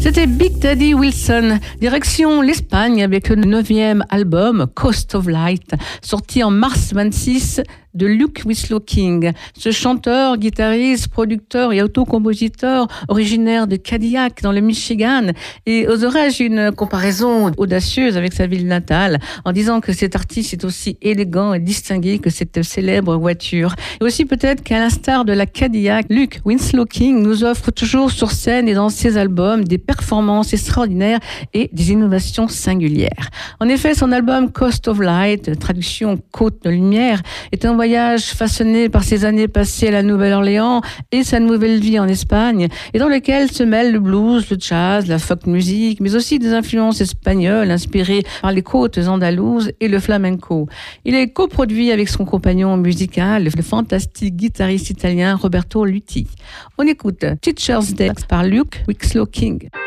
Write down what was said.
C'était Big Daddy Wilson, direction l'Espagne avec le 9e album Coast of Light, sorti en mars 26 de Luke Winslow King. Ce chanteur, guitariste, producteur et autocompositeur originaire de Cadillac dans le Michigan, et oserais-je une comparaison audacieuse avec sa ville natale en disant que cet artiste est aussi élégant et distingué que cette célèbre voiture. Et aussi peut-être qu'à l'instar de la Cadillac, Luke Winslow King nous offre toujours sur scène et dans ses albums des performances extraordinaires et des innovations singulières. En effet, son album Coast of Light, traduction Côte de lumière, est un voyage façonné par ses années passées à la Nouvelle-Orléans et sa nouvelle vie en Espagne, et dans lequel se mêlent le blues, le jazz, la folk music, mais aussi des influences espagnoles inspirées par les côtes andalouses et le flamenco. Il est coproduit avec son compagnon musical, le fantastique guitariste italien Roberto Lutti. On écoute Teacher's Day par Luke Winslow King.